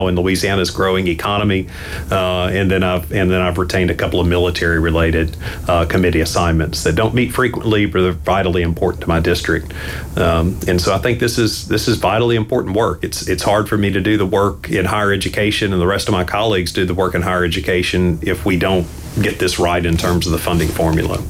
in Louisiana's growing economy, and then I've retained a couple of military-related committee assignments that don't meet frequently, but they're vitally important to my district. And so I think this is vitally important work. It's hard for me to do the work in higher education, and the rest of my colleagues do the work in higher education if we don't get this right in terms of the funding formula.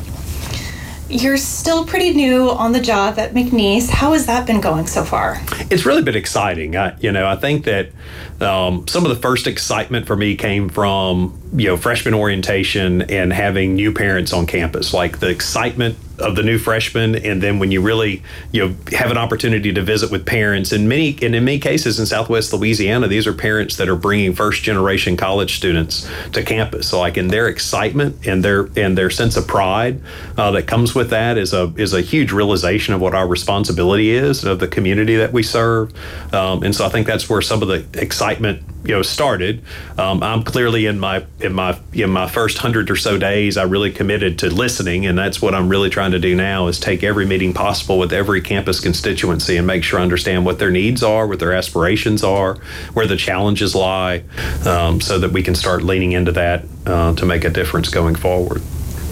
You're still pretty new on the job at McNeese. How has that been going so far? It's really been exciting. I think that some of the first excitement for me came from, freshman orientation and having new parents on campus, like the excitement of the new freshmen, and then when you really have an opportunity to visit with parents, and in many cases in Southwest Louisiana, these are parents that are bringing first generation college students to campus. So like in their excitement and their sense of pride that comes with that is a huge realization of what our responsibility is of the community that we serve, and so I think that's where some of the excitement started. I'm clearly in my first 100 or so days, I really committed to listening, and that's what I'm really trying to do now, is take every meeting possible with every campus constituency and make sure I understand what their needs are, what their aspirations are, where the challenges lie, so that we can start leaning into that to make a difference going forward.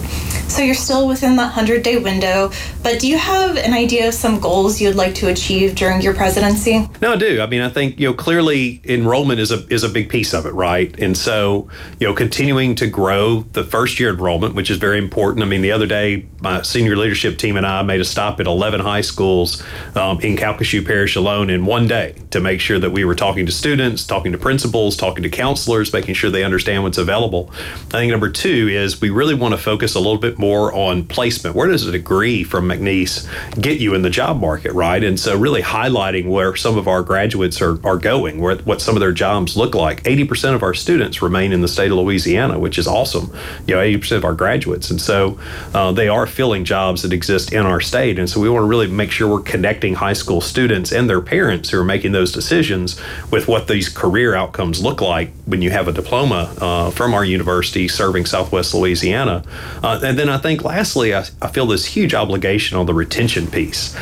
So you're still within that 100-day window, but do you have an idea of some goals you'd like to achieve during your presidency? No, I do. I mean, I think, clearly enrollment is a big piece of it, right? And so, continuing to grow the first year enrollment, which is very important. I mean, the other day, my senior leadership team and I made a stop at 11 high schools in Calcasieu Parish alone in one day to make sure that we were talking to students, talking to principals, talking to counselors, making sure they understand what's available. I think number two is we really want to focus a little bit more on placement. Where does a degree from McNeese get you in the job market, right? And so really highlighting where some of our graduates are going, what some of their jobs look like. 80% of our students remain in the state of Louisiana, which is awesome. 80% of our graduates. And so they are filling jobs that exist in our state. And so we want to really make sure we're connecting high school students and their parents who are making those decisions with what these career outcomes look like when you have a diploma from our university serving Southwest Louisiana. And then I think lastly, I feel this huge obligation on the retention piece.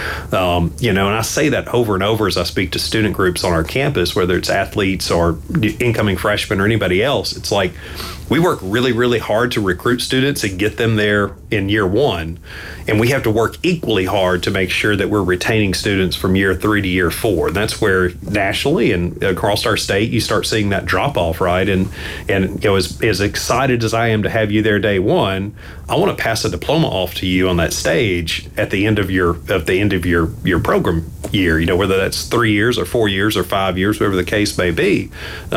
And I say that over and over as I speak to student groups on our campus, whether it's athletes or incoming freshmen or anybody else. It's like we work really, really hard to recruit students and get them there in year one. And we have to work equally hard to make sure that we're retaining students from year 3 to year 4. And that's where nationally and across our state, you start seeing that drop off, right? And as excited as I am to have you there day one, I want to pass a diploma off to you on that stage at the end of your program year, whether that's 3 years or 4 years or 5 years, whatever the case may be.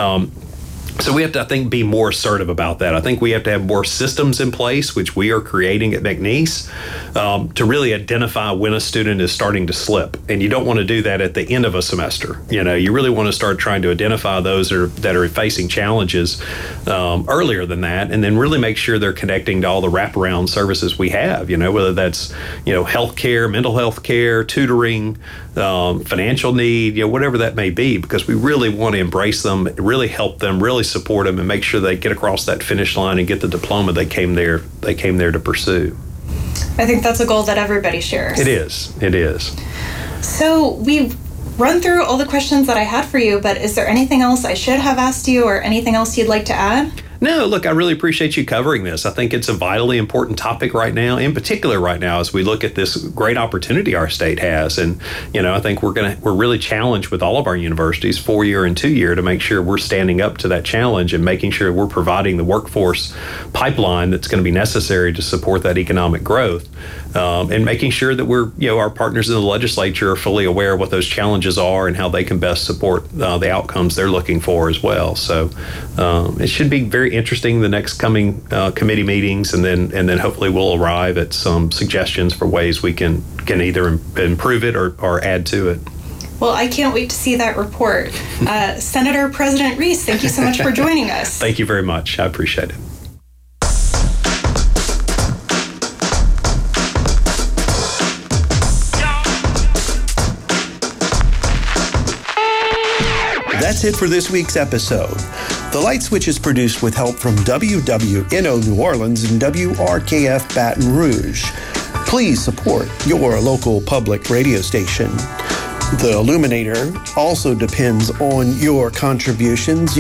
So we have to, I think, be more assertive about that. I think we have to have more systems in place, which we are creating at McNeese, to really identify when a student is starting to slip. And you don't want to do that at the end of a semester. You really want to start trying to identify those that are facing challenges earlier than that, and then really make sure they're connecting to all the wraparound services we have, whether that's, health care, mental health care, tutoring, financial need, whatever that may be, because we really want to embrace them, really help them, really support them, and make sure they get across that finish line and get the diploma they came there to pursue. I think that's a goal that everybody shares. It is. So we've run through all the questions that I had for you, but is there anything else I should have asked you or anything else you'd like to add? No, look, I really appreciate you covering this. I think it's a vitally important topic right now, in particular right now, as we look at this great opportunity our state has. And, I think we're really challenged with all of our universities, 4-year and 2-year, to make sure we're standing up to that challenge and making sure we're providing the workforce pipeline that's going to be necessary to support that economic growth. And making sure that our partners in the legislature are fully aware of what those challenges are and how they can best support the outcomes they're looking for as well. So it should be very interesting the next coming committee meetings, and then hopefully we'll arrive at some suggestions for ways we can either improve it or add to it. Well, I can't wait to see that report. Senator President Reese, thank you so much for joining us. Thank you very much. I appreciate it. That's it for this week's episode. The Light Switch is produced with help from WWNO New Orleans and WRKF Baton Rouge. Please support your local public radio station. The Illuminator also depends on your contributions.